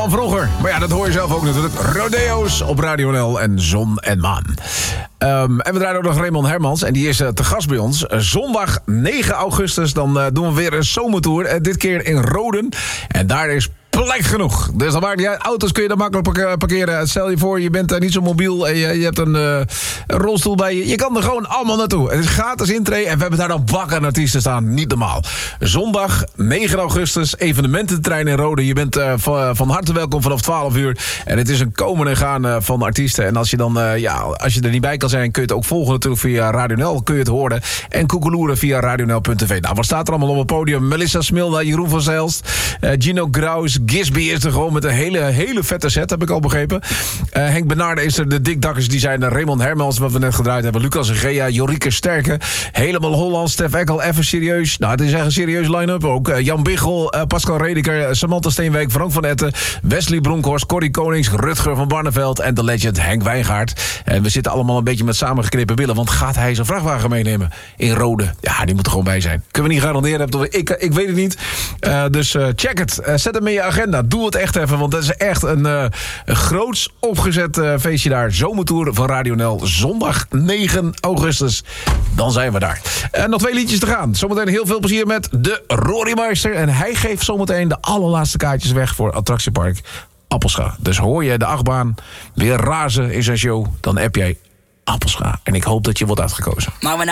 van vroeger. Maar ja, dat hoor je zelf ook natuurlijk. Rodeo's op Radio NL en Zon en Maan. En we draaien ook nog Raymond Hermans. En die is te gast bij ons. Zondag 9 augustus. Dan doen we weer een zomertour. Dit keer in Roden. En daar is plek genoeg. Dus dan maakt niet uit. Auto's kun je dan makkelijk parkeren. Stel je voor, je bent niet zo mobiel en je hebt een rolstoel bij je. Je kan er gewoon allemaal naartoe. Het is gratis intree en we hebben daar dan bakken artiesten staan. Niet normaal. Zondag 9 augustus, evenemententrein in Rode. Je bent van harte welkom vanaf 12 uur. En het is een komen en gaan van artiesten. En als je dan, als je er niet bij kan zijn, kun je het ook volgen natuurlijk via Radio NL. Kun je het horen. En koekeloeren via radionl.tv. Nou, wat staat er allemaal op het podium? Melissa Smilda, Jeroen van Zijlst, Gino Graus, Gisby is er gewoon met een hele vette set, heb ik al begrepen. Henk Benaarde is er, de dikdakkers die zijn er. Raymond Hermans, wat we net gedraaid hebben. Lucas en Gea, Jorike Sterke. Helemaal Holland, Stef Ekkel, even serieus. Nou, het is echt een serieus line-up ook. Jan Biggel, Pascal Redeker, Samantha Steenwijk, Frank van Etten, Wesley Bronkhorst, Corrie Konings, Rutger van Barneveld en de legend Henk Wijngaard. En we zitten allemaal een beetje met samengeknepen billen, want gaat hij zijn vrachtwagen meenemen in Rode? Ja, die moet er gewoon bij zijn. Kunnen we niet garanderen. Ik weet het niet. Dus check het. Zet hem in je agenda. Doe het echt even, want dat is echt een groots opgezet feestje daar. Zomertour van Radio NL. Zondag 9 augustus. Dan zijn we daar. Nog 2 liedjes te gaan. Zometeen heel veel plezier met de Rory Meister. En hij geeft zometeen de allerlaatste kaartjes weg voor attractiepark Appelscha. Dus hoor je de achtbaan weer razen in zijn show, dan app jij Appelscha. En ik hoop dat je wordt uitgekozen.